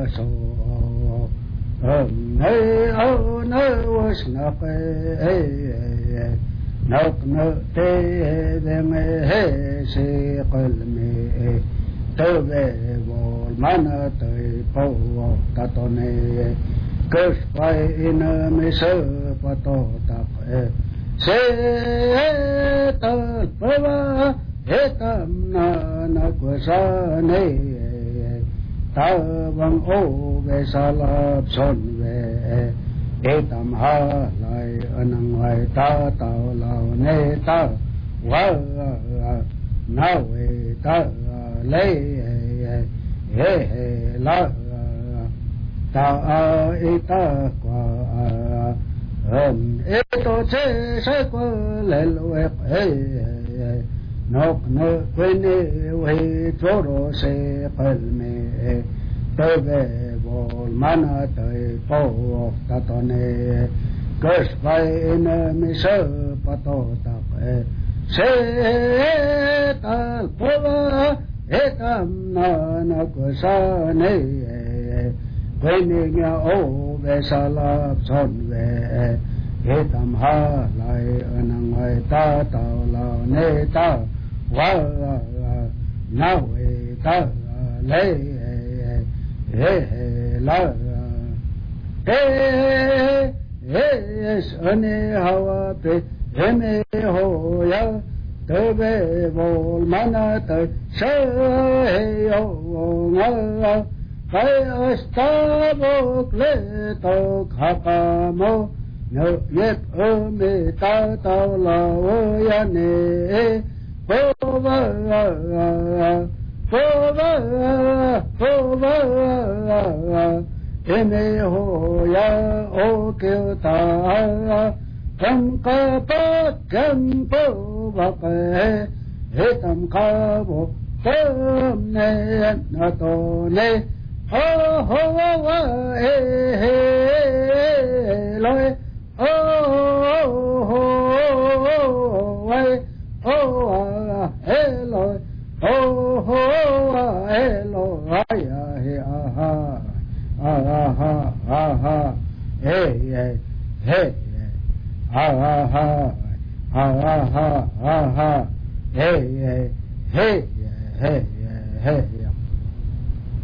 so nay was not نقن تيدم سيقل مي تبول من تيبو تطني كشفين مسبطو تق سيتل بوا هتمنا نقصاني تابن او بسالب سنوي tam ha lai anang lai ta tao lao ne ta wa na we ta le he la ta e ta qua e to che se qua le we nok no que ne we choro se pal me tơ về bồ mana tơi po ta to ne cất vai ne mi sơ pa to ta se ta po e tam na ko sa ne quay ne nya o về sa la son về e tam ha lai anang ai ta tao la ne ta wa na we ta le la ane hawa pe heme hoya tebe bol mana te se yo nga kai astabo kleto khapamo no yep me ta ta la ya ne pova ene hoya o kyuta tam ka pa kam po va he tam ka bo tam ne na to ne ho wa he loi ho wa ho he loi oh hello ya he aha hey hey aha hey hey hey